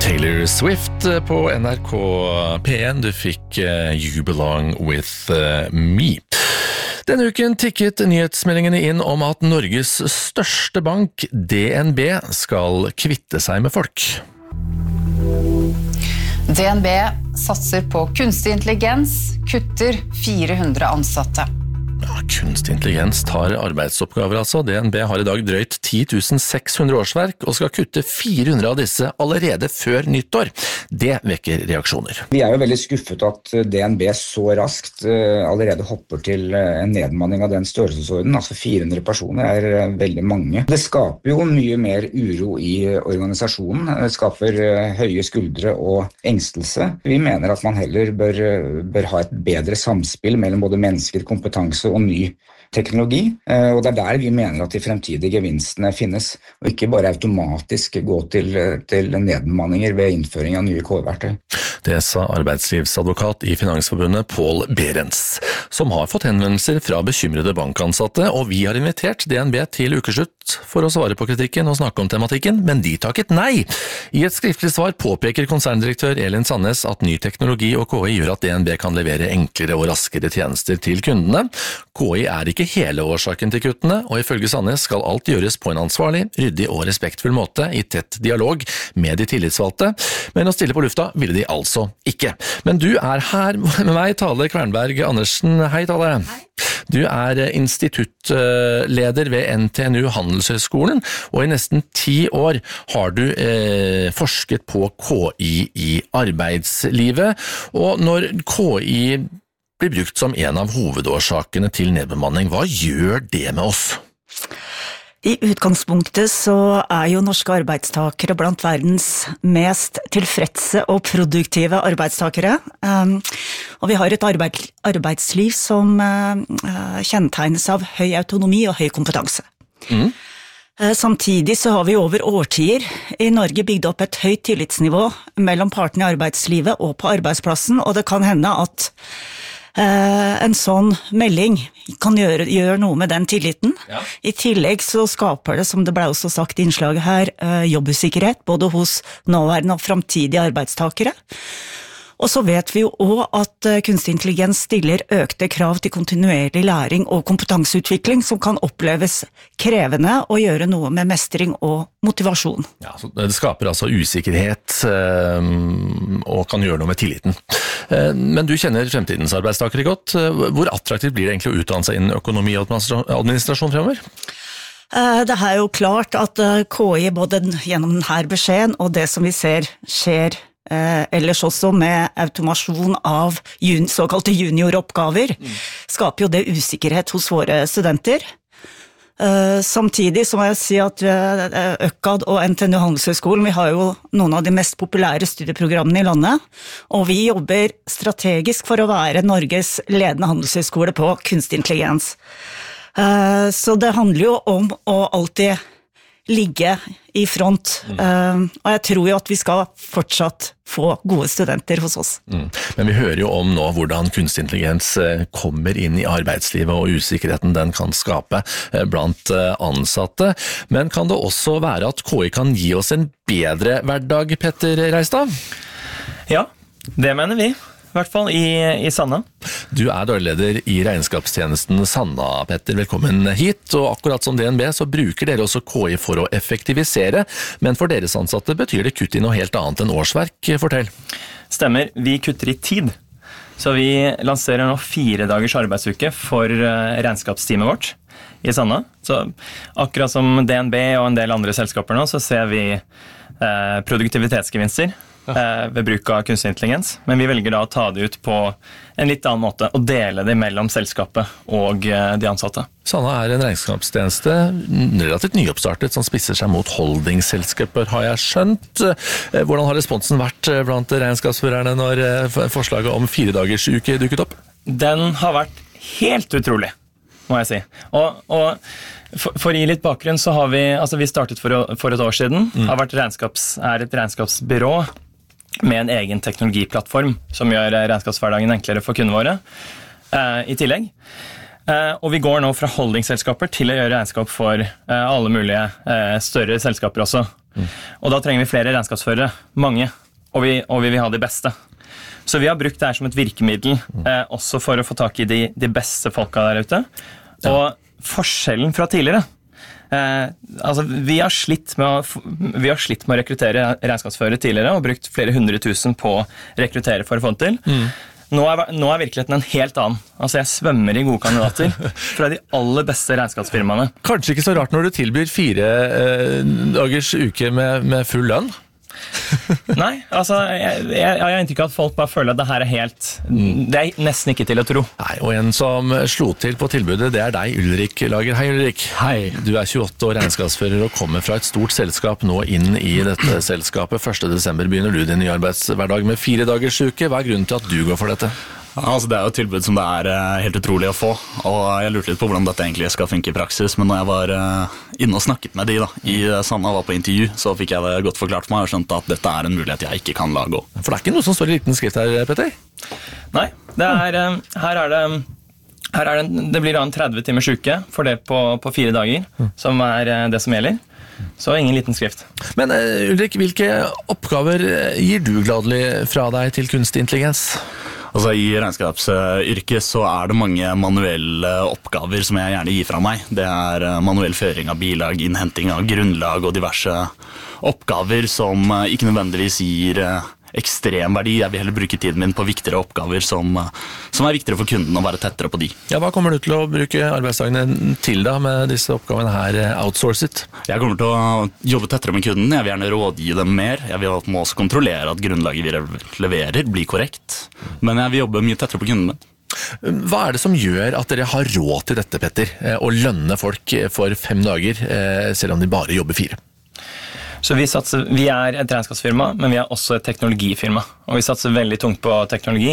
Taylor Swift på NRK P1. Du fikk You Belong With Me. Denne uken tikket nyhetsmeldingene inn om at Norges største bank, DNB, skal kvitte seg med folk. DNB satser på kunstig intelligens, kutter 400 ansatte. Ja, kunstig intelligens tar arbeidsoppgaver altså. DNB har i dag drøyt 10.600 årsverk og skal kutte 400 av disse allerede før nyttår. Det vekker reaksjoner. Vi jo veldig skuffet at DNB så raskt allerede hopper til en nedmanning av den størrelsesorden. Altså 400 personer veldig mange. Det skaper jo mye mer uro i organisasjonen. Det skaper høye skuldre og engstelse. Vi mener at man heller bør ha et bedre samspill mellom både mennesker, kompetanse og ny teknologi, og det der vi mener at de fremtidige gevinstene finnes, og ikke bare automatisk gå til nedbemanninger ved innføring av nye KI-verktøy. Det sa arbeidslivsadvokat i Finansforbundet Paul Berens, som har fått henvendelser fra bekymrede bankansatte, og vi har invitert DNB til ukeslutt for å svare på kritikken og snakke om tematikken, men de takket nei. I et skriftlig svar påpeker konserndirektør Elin Sandnes at ny teknologi og KI gjør at DNB kan levere enklere og raskere tjenester til kundene. KI ikke hele årsaken til kuttene, og ifølge Sandnes skal alt gjøres på en ansvarlig, ryddig og respektfull måte i tett dialog med de tillitsvalgte, men å stille på lufta ville de altså ikke. Men du her med meg, Tale Kvernberg Andersen. Hei, Tale. Hei. Du instituttleder ved NTNU Handelshøyskolen, og i nesten 10 år har du forsket på KI i arbeidslivet, og når KI blir brukt som en av hovedårsakene til nedbemanning, hva gjør det med oss? I utgangspunktet så jo norske arbeidstakere blant verdens mest tilfredse og produktive arbeidstakere, og vi har et arbeidsliv som kjennetegnes av høy autonomi og høy kompetanse. Samtidig så har vi over årtier i Norge bygd opp et høyt tillitsnivå mellom partene i arbeidslivet og på arbeidsplassen, og det kan hende at en sånn melding kan gjøre noe med den tilliten. Ja. I tillegg så skaper det, som det ble også sagt i innslaget her, jobbusikkerhet, både hos nåværende og fremtidige arbeidstakere. Og så vet vi jo også at kunstig intelligens stiller økte krav til kontinuerlig læring og kompetanseutvikling som kan oppleves krevende og gjøre noe med mestring og motivasjon. Ja, så det skaper altså usikkerhet og kan gjøre noe med tilliten. Men du kjenner fremtidens arbeidstakere godt. Hvor attraktivt blir det egentlig å utdanne seg innen økonomi og administrasjon fremover? Det jo klart at KI både gjennom denne beskjeden og det som vi ser skjer ellers også med automasjon av såkalte junioroppgaver, skaper jo det usikkerhet hos våre studenter. Samtidig så må jeg si at ØKAD og NTNU Handelshøyskolen, vi har jo noen av de mest populære studieprogrammene i landet, og vi jobber strategisk for å være Norges ledende handelshøyskole på kunstig intelligens. Så det handler jo om å alltid ligge i front, og jeg tror jo at vi skal fortsatt få gode studenter hos oss. Men vi hører jo om nå hvordan kunstig intelligens kommer inn i arbeidslivet og usikkerheten den kan skape blant ansatte. Men kan det også være at KI kan gi oss en bedre hverdag, Petter Reistad? Ja, det mener vi. I hvert fall i Sanna. Du daglig leder i regnskapstjenesten Sanna, Petter. Velkommen hit. Og akkurat som DNB så bruker dere også KI for å effektivisere, men for deres ansatte betyr det kutt i noe helt annet enn årsverk. Fortell. Stemmer, vi kutter i tid. Så vi lanserer nå 4 dagers arbeidsuke for regnskapsteamet vårt i Sanna. Så akkurat som DNB og en del andre selskaper nå, så ser vi produktivitetsgevinster ved bruk av kunstig intelligens, men vi velger da å ta det ut på en litt annen måte og dele det mellom selskapet og de ansatte. Sanna en regnskapstjeneste, relativt nyoppstartet, som spisser seg mot holdingselskaper, har jeg skjønt. Hvordan har responsen vært blant regnskapsførerne når forslaget om 4 dagers uke dukket opp? Den har vært helt utrolig, må jeg si. Og for å gi litt bakgrunn så har vi startet for et år siden, har vært et regnskapsbyrå med en egen teknologiplattform som gjør regnskapshverdagen enklere for kundene våre i tillegg. Og vi går nå fra holdingselskaper til å gjøre regnskap for alle mulige større selskaper også. Og da trenger vi flere regnskapsførere, mange, og vi vil ha de beste. Så vi har brukt det her som et virkemiddel, også for å få tak i de beste folka der ute. Og forskjellen fra tidligere, vi har slitt med å rekruttere regnskapsførere tidligere, og brukt flere 100 000 på å rekruttere for å få det til. Nå er virkeligheten en helt annen. Altså jeg svømmer i gode kandidater fra de aller beste regnskapsfirmaene. Kanskje ikke så rart når du tilbyr 4 dagers uke med full lønn? Nei, altså jeg har inntrykk av at folk bare føler at det her er helt, det er nesten ikke til å tro. Nei, og en som slo til på tilbudet, det er deg, Ulrik Lager. Hei, Ulrik. Hei. Du er 28 år regnskapsfører og kommer fra et stort selskap nå inn i dette selskapet. 1. desember begynner du din nye arbeidshverdag med 4 dagers uke. Hva er grunnen til at du går for dette? Altså, det er jo et tilbud som det er helt utrolig å få, og jeg lurte litt på hvordan dette egentlig skal funke i praksis, men når jeg var inne og snakket med de da, i Sanna var på intervju, så fikk jeg det godt forklart for meg og skjønte at dette er en mulighet jeg ikke kan la gå. For det er ikke noe som står i liten skrift her, Petter? Nei, det blir da en 30 timers uke fordelt på 4 dager, som er det som gjelder. Så ingen liten skrift. Men Ulrik, hvilke oppgaver gir du gladelig fra deg til kunstig intelligens? Altså, i regnskapsyrket så er det mange manuelle oppgaver som jeg gjerne gir fra meg. Det er manuell føring av bilag, innhenting av grunnlag og diverse oppgaver som ikke nødvendigvis gir ekstrem verdi. Jeg vil heller bruke tiden min på viktigere oppgaver som er viktigere for kunden å være tettere på de. Ja, hva kommer du til å bruke arbeidsdagene til da med disse oppgavene her outsourcet? Jeg kommer til å jobbe tettere med kunden. Jeg vil gjerne rådgi dem mer. Jeg vil også kontrollere at grunnlaget vi leverer blir korrekt. Men jeg vil jobbe mye tettere på kundene. Hva er det som gjør at dere har råd til dette, Petter? Å lønne folk for 5 dager, selv om de bare jobber 4? Så vi er et regnskapsfirma, men vi er også et teknologifirma. Og vi satser veldig tungt på teknologi.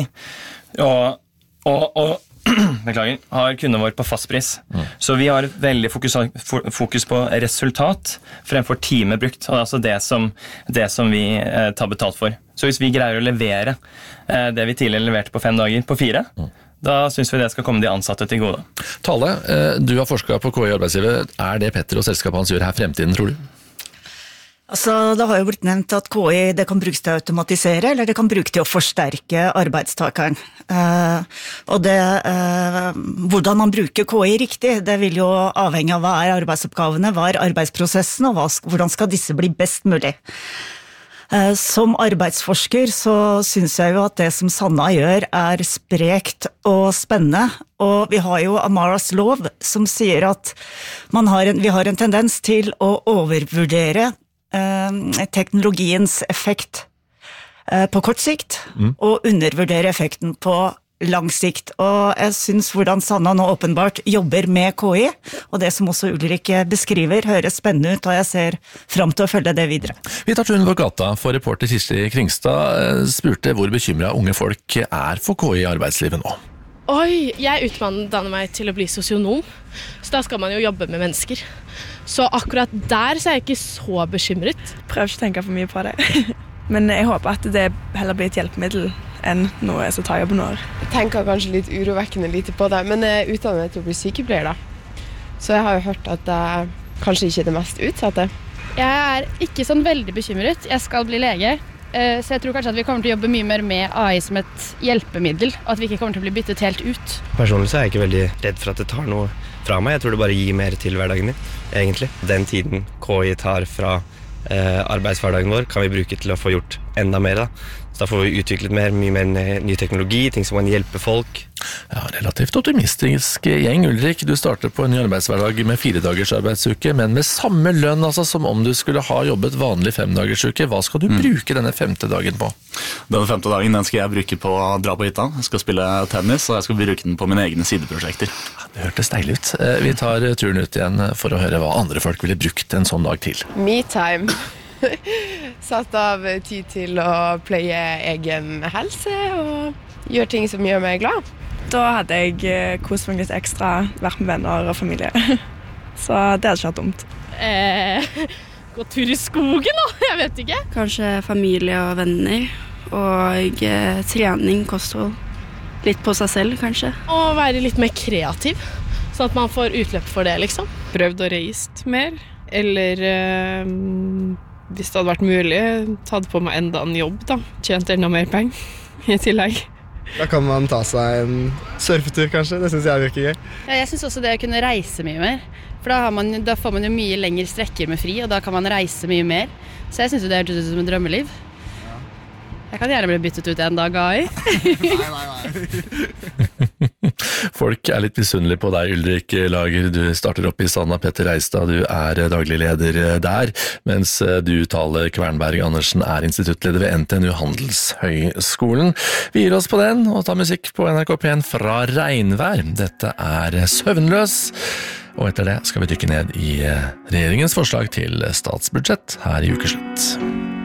Og beklager, har kundene våre på fastpris. Så vi har veldig fokus på resultat fremfor time brukt. Og det er altså det som vi tar betalt for. Så hvis vi greier å levere det vi tidligere leverte på 5 dager på 4, da synes vi det skal komme de ansatte til gode. Tale, du har forsket på KI arbeidslivet. Er det Petter og selskapet hans gjør her fremtiden, tror du? Altså, det har jo blitt nevnt at KI det kan brukes til å automatisere, eller det kan brukes til å forsterke arbeidstakeren. Og hvordan man bruker KI riktig, det vil jo avhenge av hva er arbeidsoppgavene, hva er arbeidsprosessen, og hvordan skal disse bli best mulig. Som arbeidsforsker så synes jeg jo at det som Sanna gjør er sprekt og spennende, og vi har jo Amara's Law som sier at vi har en tendens til å overvurdere teknologiens effekt på kort sikt, og undervurdere effekten på lang sikt. Og jeg synes hvordan Sanna nå åpenbart jobber med KI, og det som også Ulrik beskriver, høres spennende ut, og jeg ser frem til å følge det videre. Vi tar turen på gata, for reporter Kirsti Kringstad spurte hvor bekymret unge folk er for KI i arbeidslivet nå. Oi, jeg utdanner meg til å bli sosionom, så da skal man jo jobbe med mennesker. Så akkurat der så er jeg ikke så bekymret. Prøv ikke å tenke for mye på det. Men jeg håper at det heller blir et hjelpemiddel enn noe som tar jobben vår. Jeg tenker kanskje litt urovekkende lite på det, men jeg utdanner meg til å bli sykepleier da. Så jeg har jo hørt at det kanskje ikke er det mest utsatte. Jeg er ikke sånn veldig bekymret. Jeg skal bli lege. Så jeg tror kanskje at vi kommer til å jobbe mye mer med AI som et hjelpemiddel, og at vi ikke kommer til å bli byttet helt ut. Personlig så er jeg ikke veldig redd for at det tar noe fra meg. Jeg tror det bare gir mer til hverdagen min, egentlig. Den tiden KI tar fra arbeidshverdagen vår kan vi bruke til å få gjort enda mer da. Så da får vi utviklet mye mer ny teknologi, ting som kan hjelpe folk. Ja, relativt optimistisk gjeng. Ulrik, du starter på en ny arbeidshverdag med 4 dagers arbeidsuke, men med samme lønn altså, som om du skulle ha jobbet vanlig 5 dagers uke. Hva skal du bruke denne 5. dagen på? Denne 5. dagen den skal jeg bruke på å dra på hytta. Jeg skal spille tennis, og jeg skal bruke den på mine egne sideprosjekter. Det hørtes deilig ut. Vi tar turen ut igjen for å høre hva andre folk ville brukt en sånn dag til. Me time. Satt av tid til å pleie egen helse og gjøre ting som gjør meg glad. Da hadde jeg kost meg litt ekstra, vært med venner og familie. Så det hadde ikke vært dumt. Gå tur i skogen da, jeg vet ikke. Kanskje familie og venner, og trening, kosthold. Litt på seg selv, kanskje. Og være litt mer kreativ, sånn at man får utløp for det, liksom. Prøvd å reise mer, eller hvis det hadde vært mulig, tatt på meg enda en jobb da, tjent enda mer penger i tillegg. Da kan man ta seg en surfetur kanskje, det synes jeg virker gøy. Ja, jeg synes også det å kunne reise mye mer, for da får man jo mye lengre strekker med fri, og da kan man reise mye mer. Så jeg synes jo det hørtes ut som et drømmeliv. Jeg kan gjerne bli byttet ut en dag, AI. Folk litt misunnelige på deg, Ulrik Lager. Du starter opp i Sanna. Petter Reistad, du daglig leder der, mens du, Tale Kvernberg Andersen, instituttleder ved NTNU Handelshøyskolen. Vi gir oss på den og tar musikk på NRK P1 fra Regnvær. Dette Søvnløs. Og etter det skal vi dykke ned i regjeringens forslag til statsbudsjett her i Ukeslutt.